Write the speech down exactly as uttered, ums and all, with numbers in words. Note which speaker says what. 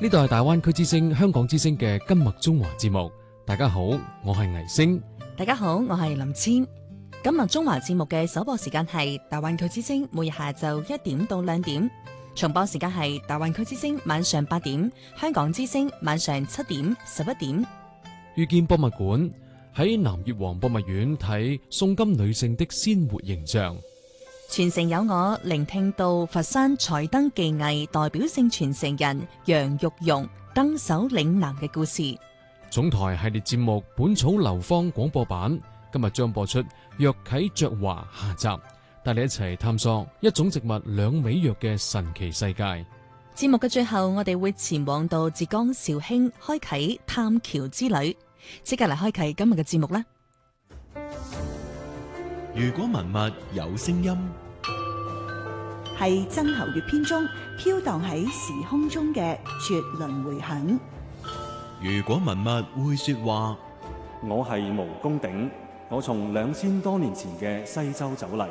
Speaker 1: 呢度係大灣區之聲、香港之聲嘅今麥中華節目。大家好，我係倪星。
Speaker 2: 大家好，我係林千。今麥中華節目嘅首播時間係大灣區之聲，每日下晝一點到兩點；重播時間係大灣區之聲晚上八點，香港之聲晚上七點、十一點。
Speaker 1: 遇見博物館，喺南越王博物院睇宋金女性的鮮活形象。
Speaker 2: 傳承有我，聆聽到佛山彩燈技藝代表性傳承人楊玉蓉登手嶺南嘅故事。
Speaker 1: 總台系列節目《本草流芳》廣播版今日將播出藥啟著華下集，帶你一齊探索一種植物兩味藥嘅神奇世界。
Speaker 2: 節目嘅最後，我哋會前往到浙江紹興開啟探橋之旅。即刻嚟開啟今日嘅節目啦！
Speaker 3: 如果文物有聲音，
Speaker 4: 係曾侯乙編中飄蕩喺時空中嘅絕倫迴響。
Speaker 3: 如果文物會說話，
Speaker 5: 我係毛公鼎，我從兩千多年前嘅西周走嚟。